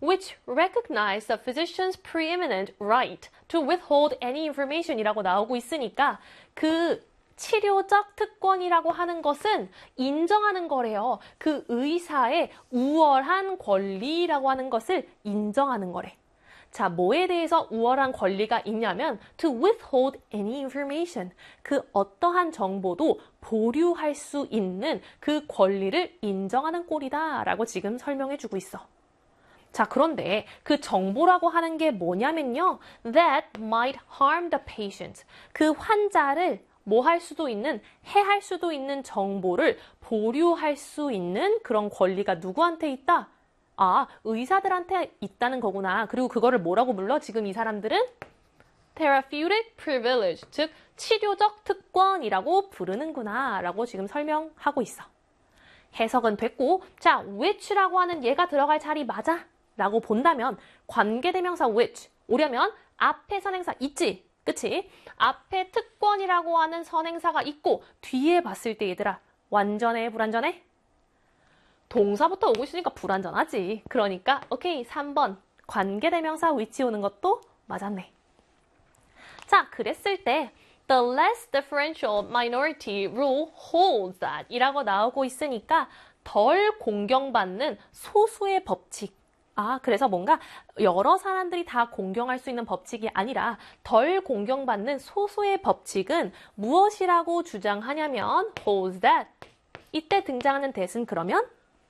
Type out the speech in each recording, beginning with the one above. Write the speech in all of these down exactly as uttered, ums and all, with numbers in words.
which recognize the physician's preeminent right to withhold any information 이라고 나오고 있으니까 그 치료적 특권이라고 하는 것은 인정하는 거래요. 그 의사의 우월한 권리라고 하는 것을 인정하는 거래. 자, 뭐에 대해서 우월한 권리가 있냐면 to withhold any information. 그 어떠한 정보도 보류할 수 있는 그 권리를 인정하는 꼴이다 라고 지금 설명해 주고 있어. 자, 그런데 그 정보라고 하는 게 뭐냐면요. that might harm the patient. 그 환자를 뭐 할 수도 있는, 해할 수도 있는 정보를 보류할 수 있는 그런 권리가 누구한테 있다? 아, 의사들한테 있다는 거구나. 그리고 그거를 뭐라고 불러? 지금 이 사람들은 therapeutic privilege, 즉 치료적 특권이라고 부르는구나 라고 지금 설명하고 있어. 해석은 됐고, 자, which라고 하는 얘가 들어갈 자리 맞아? 라고 본다면 관계대명사 which 오려면 앞에 선행사 있지? 그치? 앞에 특권이라고 하는 선행사가 있고 뒤에 봤을 때 얘들아 완전해 불완전해? 동사부터 오고 있으니까 불완전하지. 그러니까 오케이 삼 번 관계대명사 which 오는 것도 맞았네. 자, 그랬을 때 the less differential minority rule holds that 이라고 나오고 있으니까 덜 공경받는 소수의 법칙. 아, 그래서 뭔가 여러 사람들이 다 공경할 수 있는 법칙이 아니라 덜 공경받는 소수의 법칙은 무엇이라고 주장하냐면 holds that. 이때 등장하는 that은 그러면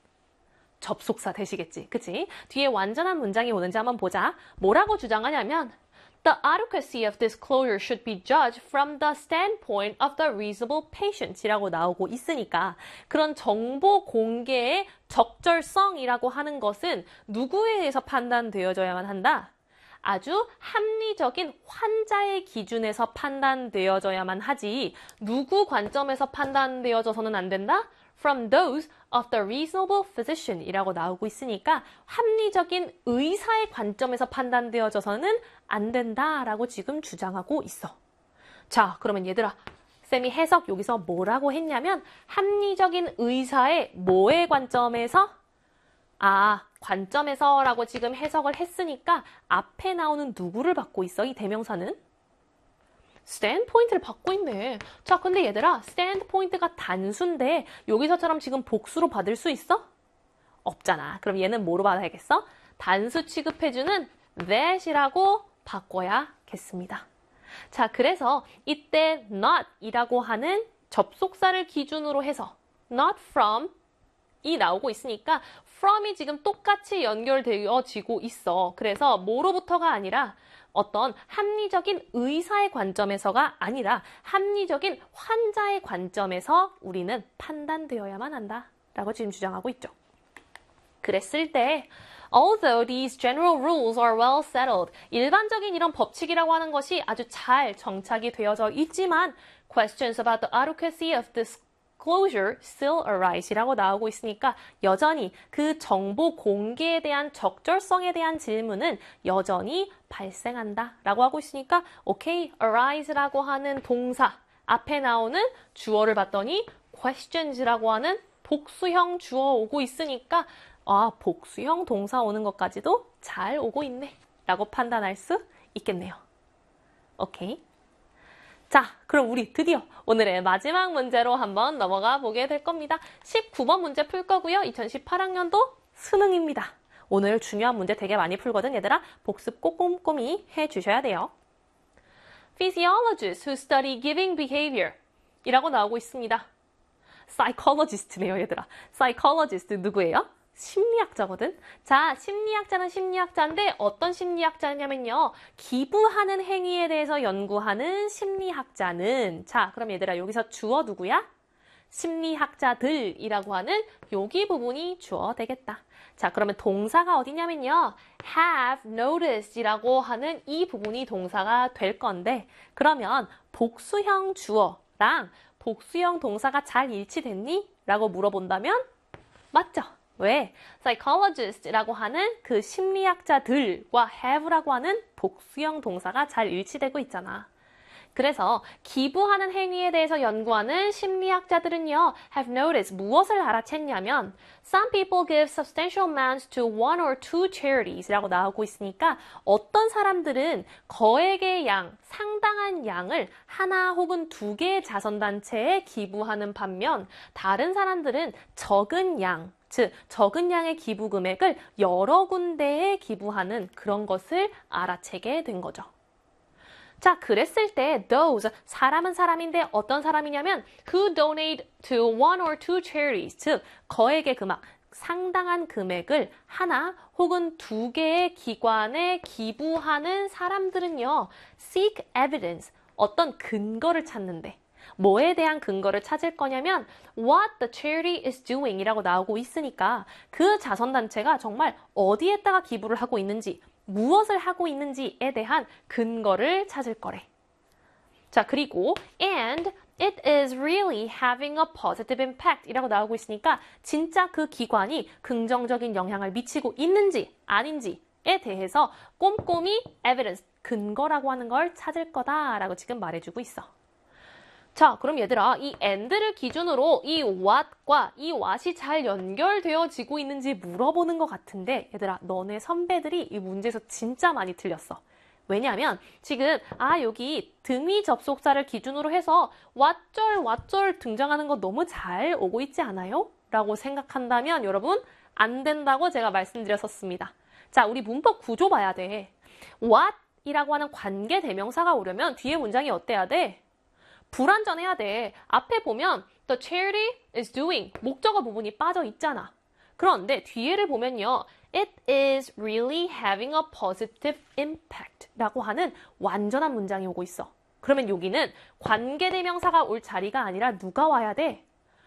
접속사 that이겠지. 그치? 뒤에 완전한 문장이 오는지 한번 보자. 뭐라고 주장하냐면 The adequacy of disclosure should be judged from the standpoint of the reasonable patient 이라고 나오고 있으니까 그런 정보 공개의 적절성이라고 하는 것은 누구에 대해서 판단되어져야만 한다? 아주 합리적인 환자의 기준에서 판단되어져야만 하지 누구 관점에서 판단되어져서는 안 된다? From those of the reasonable physician 이라고 나오고 있으니까 합리적인 의사의 관점에서 판단되어져서는 안 된다라고 지금 주장하고 있어. 자, 그러면 얘들아, 쌤이 해석 여기서 뭐라고 했냐면 합리적인 의사의 뭐의 관점에서? 아, 관점에서라고 지금 해석을 했으니까 앞에 나오는 누구를 받고 있어? 이 대명사는? stand 포인트를 받고 있네. 자, 근데 얘들아, stand 포인트가 단수인데 여기서처럼 지금 복수로 받을 수 있어? 없잖아. 그럼 얘는 뭐로 받아야겠어? 단수 취급해주는 that이라고 바꿔야겠습니다. 자, 그래서 이때 not 이라고 하는 접속사를 기준으로 해서 not from 이 나오고 있으니까 from이 지금 똑같이 연결되어지고 있어. 그래서 뭐로부터가 아니라 어떤 합리적인 의사의 관점에서가 아니라 합리적인 환자의 관점에서 우리는 판단되어야만 한다 라고 지금 주장하고 있죠. 그랬을 때 Although these general rules are well settled, 일반적인 이런 법칙이라고 하는 것이 아주 잘 정착이 되어져 있지만 questions about the adequacy of disclosure still arise 이라고 나오고 있으니까 여전히 그 정보 공개에 대한 적절성에 대한 질문은 여전히 발생한다 라고 하고 있으니까 오케이, arise라고 하는 동사 앞에 나오는 주어를 봤더니 questions라고 하는 복수형 주어 오고 있으니까 아, 복수형 동사 오는 것까지도 잘 오고 있네 라고 판단할 수 있겠네요. 오케이. 자, 그럼 우리 드디어 오늘의 마지막 문제로 한번 넘어가 보게 될 겁니다. 십구 번 문제 풀 거고요. 이천십팔 학년도 수능입니다. 오늘 중요한 문제 되게 많이 풀거든, 얘들아. 복습 꼭 꼼꼼히 해주셔야 돼요. Physiologists who study giving behavior 이라고 나오고 있습니다. Psychologist네요, 얘들아. Psychologist 누구예요? 심리학자거든. 자, 심리학자는 심리학자인데 어떤 심리학자냐면요. 기부하는 행위에 대해서 연구하는 심리학자는 자, 그럼 얘들아 여기서 주어 누구야? 심리학자들이라고 하는 여기 부분이 주어 되겠다. 자, 그러면 동사가 어디냐면요. have noticed 이라고 하는 이 부분이 동사가 될 건데 그러면 복수형 주어랑 복수형 동사가 잘 일치됐니? 라고 물어본다면 맞죠? 왜? psychologist라고 하는 그 심리학자들과 have라고 하는 복수형 동사가 잘 일치되고 있잖아. 그래서 기부하는 행위에 대해서 연구하는 심리학자들은요, have noticed 무엇을 알아챘냐면 some people give substantial amounts to one or two charities 라고 나오고 있으니까 어떤 사람들은 거액의 양, 상당한 양을 하나 혹은 두 개의 자선단체에 기부하는 반면 다른 사람들은 적은 양, 즉 적은 양의 기부 금액을 여러 군데에 기부하는 그런 것을 알아채게 된 거죠. 자, 그랬을 때 those, 사람은 사람인데 어떤 사람이냐면 who donate to one or two charities, 즉 거액의 금액, 상당한 금액을 하나 혹은 두 개의 기관에 기부하는 사람들은요, seek evidence, 어떤 근거를 찾는데 뭐에 대한 근거를 찾을 거냐면 what the charity is doing 이라고 나오고 있으니까 그 자선단체가 정말 어디에다가 기부를 하고 있는지 무엇을 하고 있는지에 대한 근거를 찾을 거래. 자, 그리고 and it is really having a positive impact 이라고 나오고 있으니까 진짜 그 기관이 긍정적인 영향을 미치고 있는지 아닌지에 대해서 꼼꼼히 evidence, 근거라고 하는 걸 찾을 거다라고 지금 말해주고 있어. 자, 그럼 얘들아, 이 and를 기준으로 이 what과 이 what이 잘 연결되어지고 있는지 물어보는 것 같은데 얘들아, 너네 선배들이 이 문제에서 진짜 많이 틀렸어. 왜냐하면 지금 아 여기 등위 접속사를 기준으로 해서 왓절 왓절 등장하는 거 너무 잘 오고 있지 않아요? 라고 생각한다면 여러분 안 된다고 제가 말씀드렸었습니다. 자, 우리 문법 구조 봐야 돼. what 이라고 하는 관계 대명사가 오려면 뒤에 문장이 어때야 돼? 불완전해야 돼. 앞에 보면 the charity is doing 목적어 부분이 빠져 있잖아. 그런데 뒤에를 보면요. It is really having a positive impact 라고 하는 완전한 문장이 오고 있어. 그러면 여기는 관계대명사가 올 자리가 아니라 누가 와야 돼?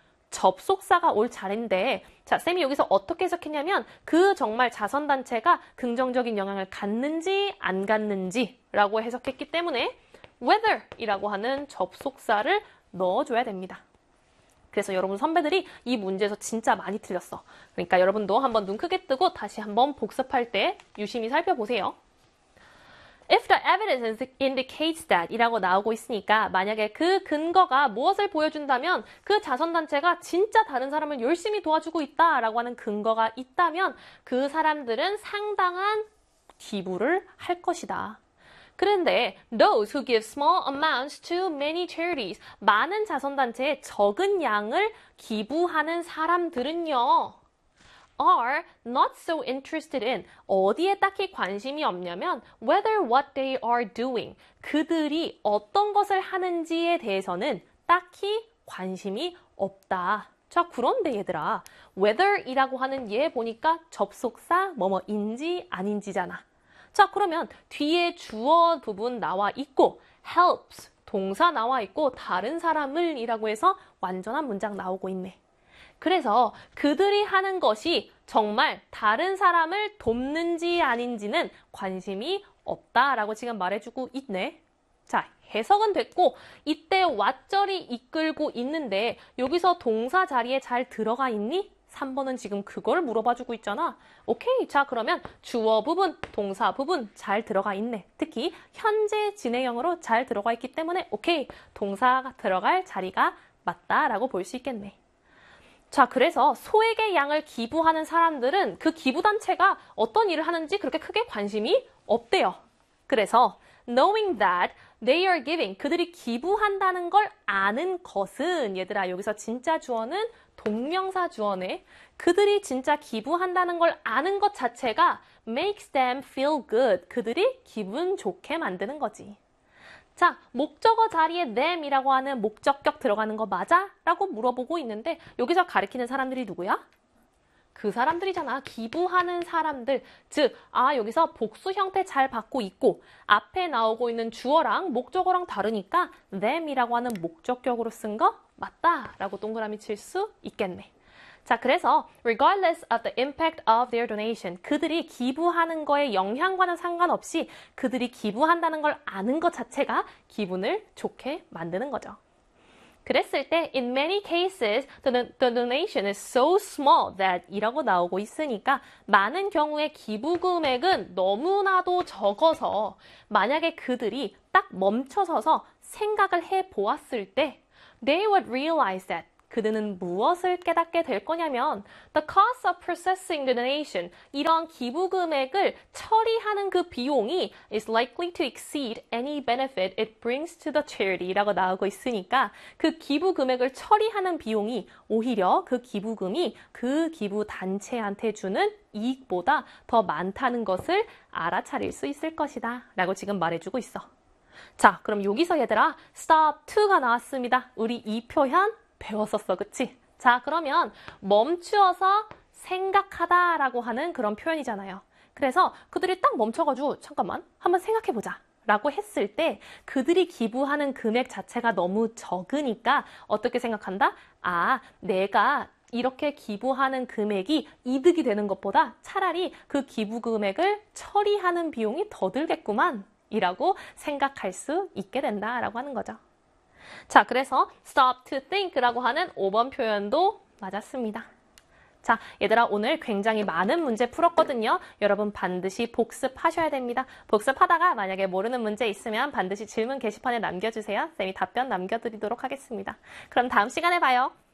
접속사가 올 자리인데 자, 쌤이 여기서 어떻게 해석했냐면 그 정말 자선단체가 긍정적인 영향을 갖는지 안 갖는지 라고 해석했기 때문에 whether 이라고 하는 접속사를 넣어줘야 됩니다. 그래서 여러분 선배들이 이 문제에서 진짜 많이 틀렸어. 그러니까 여러분도 한번 눈 크게 뜨고 다시 한번 복습할 때 유심히 살펴보세요. If the evidence indicates that 이라고 나오고 있으니까 만약에 그 근거가 무엇을 보여준다면 그 자선단체가 진짜 다른 사람을 열심히 도와주고 있다라고 하는 근거가 있다면 그 사람들은 상당한 기부를 할 것이다. 그런데 those who give small amounts to many charities, 많은 자선단체에 적은 양을 기부하는 사람들은요, are not so interested in, 어디에 딱히 관심이 없냐면 whether what they are doing, 그들이 어떤 것을 하는지에 대해서는 딱히 관심이 없다. 자, 그런데 얘들아, whether이라고 하는 얘 보니까 접속사 뭐뭐인지 아닌지잖아. 자, 그러면 뒤에 주어 부분 나와 있고 helps, 동사 나와 있고 다른 사람을 이라고 해서 완전한 문장 나오고 있네. 그래서 그들이 하는 것이 정말 다른 사람을 돕는지 아닌지는 관심이 없다라고 지금 말해주고 있네. 자, 해석은 됐고 이때 왓절이 이끌고 있는데 여기서 동사 자리에 잘 들어가 있니? 삼 번은 지금 그걸 물어봐주고 있잖아. 오케이. 자, 그러면 주어 부분, 동사 부분 잘 들어가 있네. 특히 현재 진행형으로 잘 들어가 있기 때문에 오케이. 동사가 들어갈 자리가 맞다라고 볼 수 있겠네. 자, 그래서 소액의 양을 기부하는 사람들은 그 기부단체가 어떤 일을 하는지 그렇게 크게 관심이 없대요. 그래서 knowing that they are giving, 그들이 기부한다는 걸 아는 것은 얘들아 여기서 진짜 주어는 동명사 주어네. 그들이 진짜 기부한다는 걸 아는 것 자체가 makes them feel good, 그들이 기분 좋게 만드는 거지. 자, 목적어 자리에 them이라고 하는 목적격 들어가는 거 맞아? 라고 물어보고 있는데 여기서 가리키는 사람들이 누구야? 그 사람들이잖아. 기부하는 사람들. 즉, 아 여기서 복수 형태 잘 받고 있고 앞에 나오고 있는 주어랑 목적어랑 다르니까 them이라고 하는 목적격으로 쓴 거 맞다 라고 동그라미 칠 수 있겠네. 자, 그래서 regardless of the impact of their donation, 그들이 기부하는 거에 영향과는 상관없이 그들이 기부한다는 걸 아는 것 자체가 기분을 좋게 만드는 거죠. 그랬을 때 in many cases the, the donation is so small that 이라고 나오고 있으니까 많은 경우에 기부 금액은 너무나도 적어서 만약에 그들이 딱 멈춰서서 생각을 해 보았을 때 they would realize that 그들은 무엇을 깨닫게 될 거냐면 the cost of processing the donation 이런 기부 금액을 처리하는 그 비용이 is likely to exceed any benefit it brings to the charity 라고 나오고 있으니까 그 기부 금액을 처리하는 비용이 오히려 그 기부금이 그 기부 단체한테 주는 이익보다 더 많다는 것을 알아차릴 수 있을 것이다 라고 지금 말해주고 있어. 자, 그럼 여기서 얘들아 stop to가 나왔습니다. 우리 이 표현 배웠었어, 그치? 자, 그러면 멈추어서 생각하다라고 하는 그런 표현이잖아요. 그래서 그들이 딱 멈춰가지고 잠깐만 한번 생각해보자 라고 했을 때 그들이 기부하는 금액 자체가 너무 적으니까 어떻게 생각한다? 아, 내가 이렇게 기부하는 금액이 이득이 되는 것보다 차라리 그 기부 금액을 처리하는 비용이 더 들겠구만 이라고 생각할 수 있게 된다라고 하는 거죠. 자, 그래서 stop to think라고 하는 오 번 표현도 맞았습니다. 자, 얘들아 오늘 굉장히 많은 문제 풀었거든요. 여러분 반드시 복습하셔야 됩니다. 복습하다가 만약에 모르는 문제 있으면 반드시 질문 게시판에 남겨주세요. 쌤이 답변 남겨드리도록 하겠습니다. 그럼 다음 시간에 봐요.